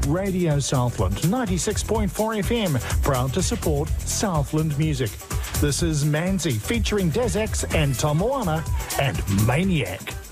Radio Southland 96.4 FM, proud to support Southland music. This is Manzi featuring Des X and Tom Moana and Maniac.